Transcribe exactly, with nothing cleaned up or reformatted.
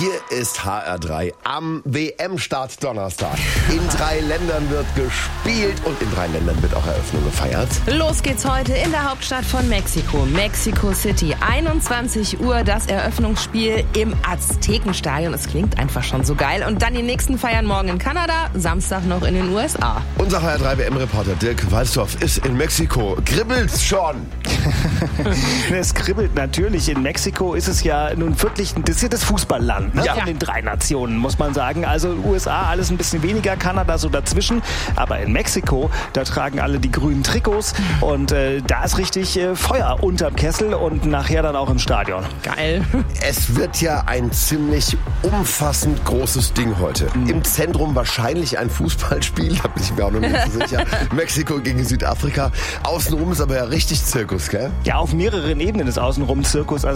Hier ist H R drei am W M-Start Donnerstag. In drei Ländern wird gespielt und in drei Ländern wird auch Eröffnung gefeiert. Los geht's heute in der Hauptstadt von Mexiko, Mexico City. einundzwanzig Uhr das Eröffnungsspiel im Aztekenstadion. Es klingt einfach schon so geil. Und dann die nächsten feiern morgen in Kanada, Samstag noch in den U S A. Unser H R drei W M-Reporter Dirk Walsdorf ist in Mexiko. Kribbelt's schon? Es kribbelt natürlich. In Mexiko ist es ja nun wirklich ein das Fußballland, ne? Ja. Von den drei Nationen, muss man sagen. Also U S A alles ein bisschen weniger, Kanada so dazwischen. Aber in Mexiko, da tragen alle die grünen Trikots und äh, da ist richtig äh, Feuer unterm Kessel und nachher dann auch im Stadion. Geil. Es wird ja ein ziemlich umfassend großes Ding heute. Mhm. Im Zentrum wahrscheinlich ein Fußballspiel, da bin ich mir auch noch nicht so sicher. Mexiko gegen Südafrika. Außenrum ist aber ja richtig Zirkus, gell? Ja, auf mehreren Ebenen ist außenrum Zirkus. Also